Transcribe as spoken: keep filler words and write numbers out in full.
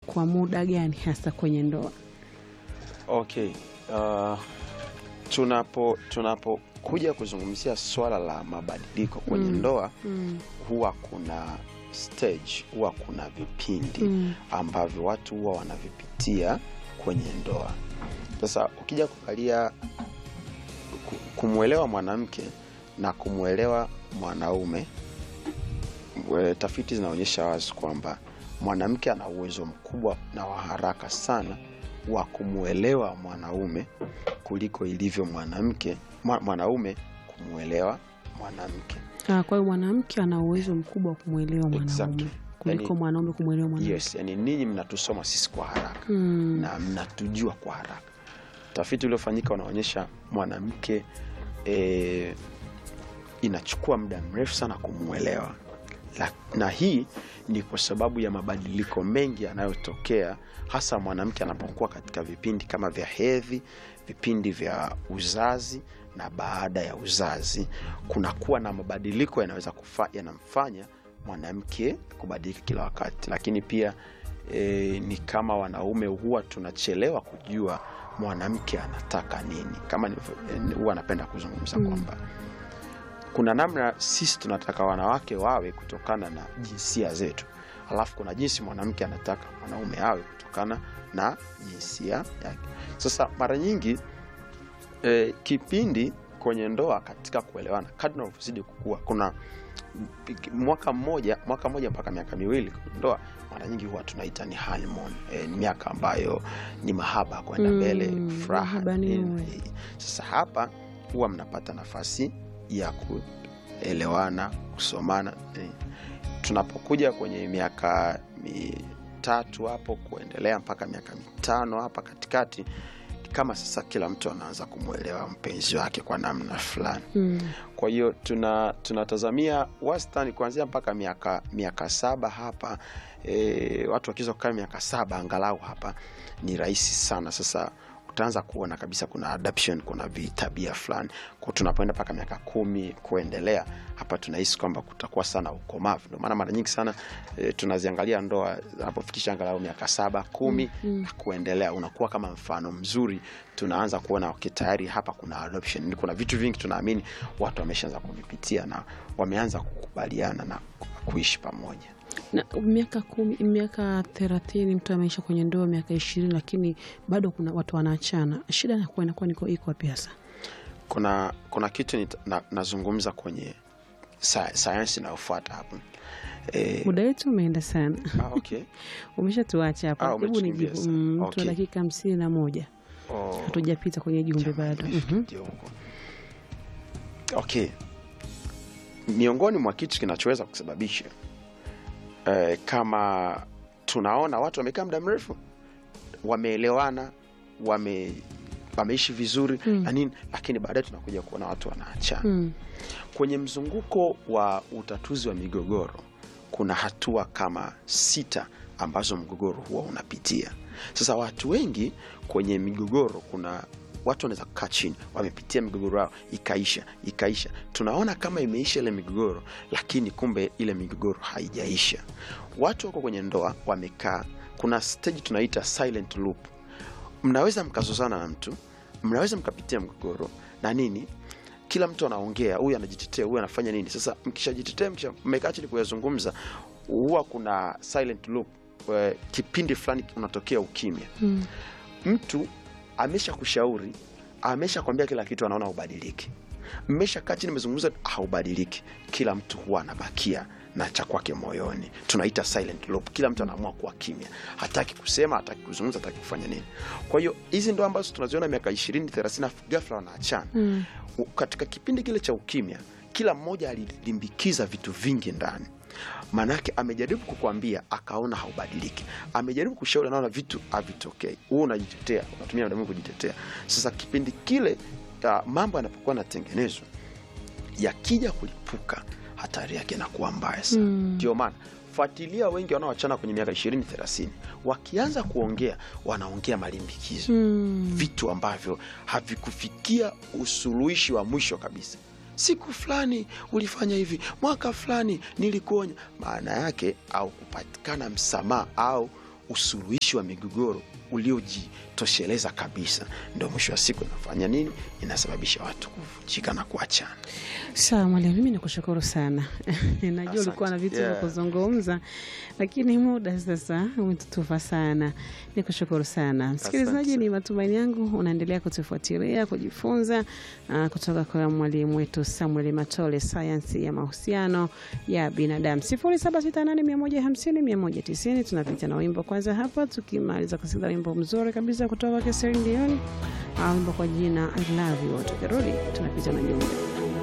kwa muda gani hasa kwenye ndoa? Okay. Uh, tunapo tunapo kuja kuzungumzia swala la mabadiliko kwenye mm. ndoa mm. huwa kuna stage, huwa kuna vipindi mm. ambavyo watu huwa wanavipitia kwenye ndoa. Sasa ukija kuangalia kumuelewa mwanamke na kumuelewa mwanaume, tafiti zinaonyesha wazi kwamba mwanamke ana uwezo mkubwa na wa haraka sana wa kumuelewa mwanaume kuliko ilivyo mwanamke mwanaume kumuelewa mwanamke. Ah, kwa hiyo mwanamke ana uwezo mkubwa wa kumuelewa mwanaume exactly. kuliko yani, mwanaume kumuelewa mwanamke. Yes, yani ninyi mnatusoma sisi kwa haraka hmm. na mnatujua kwa haraka. Tafiti iliyofanyika wanaonyesha mwanamke e, inachukua muda mrefu sana kumuelewa. Na hii ni kwa sababu ya mabadiliko mengi yanayotokea, hasa mwanamke anapokuwa katika vipindi kama vya hedhi, vipindi vya uzazi na baada ya uzazi. Kuna kuwa na mabadiliko yanaweza kufanya yanamfanya mwanamke kubadilika kila wakati. Lakini pia e, ni kama wanaume huwa tunachelewa kujua mwanamke anataka nini. Kama huwa napenda kuzungumza mm. kwamba kuna namna sisi tunataka wanawake wawe kutokana na jinsia zetu, alafu kuna jinsi mwanamke anataka mwanaume awe kutokana na jinsia yake. Sasa mara nyingi e, kipindi kwenye ndoa katika kuelewana kadri unavyozidi kukua, kuna mwaka mmoja mwaka mmoja mpaka miaka miwili kwenye ndoa, mara nyingi huwa tunaita ni honeymoon. E, ni miaka ambayo ni mahaba kwenda mbele, mm, furaha. Sasa hapa huwa mnapata nafasi ya kuelewana, kusomana. E, tunapokuja kwenye miaka mitatu hapo kuendelea mpaka miaka mitano hapa katikati, kama sasa kila mtu anaanza kumuelewa mpenzi wake kwa namna fulani. Mm. Kwa hiyo tuna tunatazamia wastani kuanzia mpaka miaka miaka saba hapa. E, watu wakizo kukaa miaka saba angalau hapa ni rahisi sana. Sasa utaanza kuona kabisa kuna adoption, kuna vitabia fulani. Kwa tunapoenda mpaka miaka kumi kuendelea, hapa tunahisi kwamba kutakuwa sana ukomavu. Ndio maana mara nyingi sana e, tunaziangalia ndoa zinapofikisha angalau miaka saba, kumi mm -hmm. na kuendelea, unakuwa kama mfano mzuri. Tunaanza kuona okay, tayari hapa kuna adoption. Kuna vitu vingi tunaamini watu wameshaanza kuvipitia na wameanza kukubaliana na kuishi pamoja. Na miaka kumi, miaka thelathini mtu ameisha kwenye ndoa, miaka ishirini, lakini bado kuna watu wanaachana. Shida inakuwa inakuwa niko iko wapi hasa? Kuna kuna kitu na, nazungumza kwenye science inayofuata hapo. Eh, muda wetu umeenda sana. Ah, okay. Umeshatuacha hapa. Ah, hebu nijibu mtu okay. dakika hamsini na moja. Oh. Hatujapita kwenye jumbe bado. Mhm. Okay. Miongoni mwa kitu kinachoweza kusababisha Uh, kama tunaona watu wamekaa muda mrefu, wameelewana, wame wameishi vizuri mm. na nini, lakini baadaye tunakuja kuona watu wanaachana. Mm. Kwenye mzunguko wa utatuzi wa migogoro kuna hatua kama sita ambazo mgogoro huwa unapitia. Sasa watu wengi kwenye migogoro, kuna watu wanaweza kukaa chini, wamepitia migogoro yao ikaisha, ikaisha. Tunaona kama imeisha ile migogoro, lakini kumbe ile migogoro haijaisha. Watu wako kwenye ndoa wamekaa, kuna stage tunaita silent loop. Mnaweza mkazozana na mtu, mnaweza mkapitia mgogoro na nini, kila mtu anaongea, huyu anajitetea, huyu anafanya nini. Sasa mkishajitetea, mmekaa chini kuyazungumza, huwa kuna silent loop, kipindi fulani unatokea ukimya. Mm. Mtu amesha kushauri, amesha kwambia kila kitu, anaona ubadiliki. Mmesha kaa chini mmezungumza, haubadiliki. Kila mtu huwa anabakia na cha kwake moyoni. Tunaita silent loop. Kila mtu anaamua kuwa kimya. Hataki kusema, hataki kuzungumza, hataki kufanya nini. Kwa hiyo hizi ndo ambazo tunaziona miaka ishirini, thelathini ghafla wanaachana. Mm. Katika kipindi kile cha ukimya, kila mmoja alilimbikiza vitu vingi ndani. Manake amejaribu kukuambia akaona haubadiliki. Amejaribu kushauri anaona vitu havitokei. Wewe unajitetea, unatumia muda mwingi kujitetea. Sasa kipindi kile uh, mambo yanapokuwa yanatengenezwa, yakija kulipuka, hatari yake inakuwa mbaya sana. Ndio mm. maana fuatilia wengi wanaoachana kwenye miaka ishirini thelathini, wakianza kuongea wanaongea malimbikizo. Mm. Vitu ambavyo havikufikia usuluhishi wa mwisho kabisa. Siku fulani ulifanya hivi, mwaka fulani nilikuonya. Maana yake au kupatikana msamaha au usuluhishi wa migogoro uliojitosheleza kabisa, ndio mwisho wa siku inafanya nini? Inasababisha watu kuvunjika na kuachana. Sawa mwalimu, mimi nakushukuru sana. Najua ulikuwa na vitu vya yeah. kuzungumza, lakini muda sasa umetutufa sana. Nikushukuru sana. Msikilizaji, ni matumaini yangu unaendelea kutufuatilia, kujifunza uh, kutoka kwa mwalimu wetu Samuel Matole, sayansi ya mahusiano ya binadamu. sifuri saba sita nane moja hamsini mia moja tisini. Tunapita na wimbo kwanza hapa, tukimaliza kusikiliza wimbo mzuri kabisa kutoka kwa Celine Dion, wimbo kwa jina I Love You. Tukirudi tunapita na jumbe.